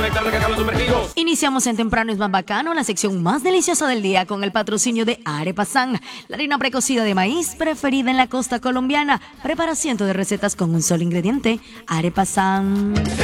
conectar, recargar los sumergidos. Iniciamos en Temprano es más bacano, la sección más deliciosa del día con el patrocinio de Arepa San, la harina precocida de maíz preferida en la costa colombiana. Prepara cientos de recetas con un solo ingrediente, Arepa San.